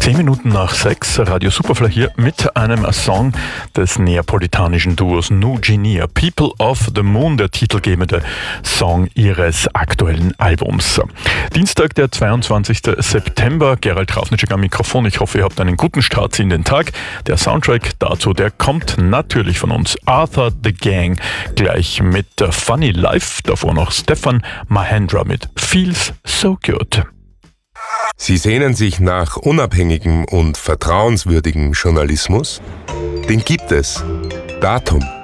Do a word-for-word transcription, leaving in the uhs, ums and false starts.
Zehn Minuten nach sechs, Radio Superfly hier mit einem Song des neapolitanischen Duos Nugenea. People of the Moon, der titelgebende Song ihres aktuellen Albums. Dienstag, der zweiundzwanzigsten September, Gerald Traufnitschek am Mikrofon. Ich hoffe, ihr habt einen guten Start in den Tag. Der Soundtrack dazu, der kommt natürlich von uns. Arthur the Gang, gleich mit Funny Life. Davor noch Stefan Mahendra mit Feels So Good. Sie sehnen sich nach unabhängigem und vertrauenswürdigem Journalismus? Den gibt es. Datum.